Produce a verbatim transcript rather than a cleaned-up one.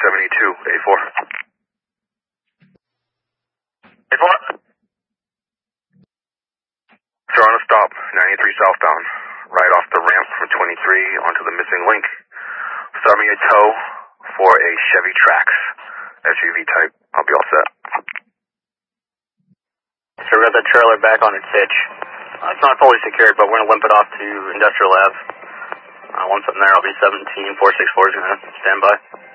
seventy-two, A four. A four. Sir, on a stop, ninety-three southbound, right off the ramp from twenty-three onto the missing link. Start me a tow for a Chevy Trax, S U V type. I'll be all set. So we got that trailer back on its hitch. Uh, it's not fully secured, but we're going to limp it off to Industrial Lab. Uh, once I'm there, I'll be seventeen four six four is going to stand by.